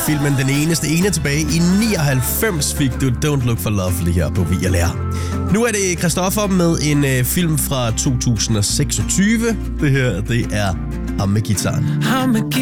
filmen Den Eneste Ene tilbage i 99 fik du Don't Look for Love lige her på VLR. Nu er det Christoffer med en film fra 2026. Det her, det er ham med gitaren.